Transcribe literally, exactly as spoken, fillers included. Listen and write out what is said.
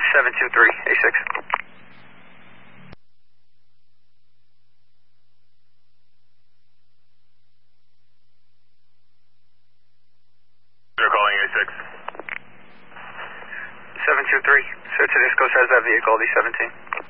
seven two three, A six. You're calling A six. seven two three. San Francisco says that vehicle, D seventeen.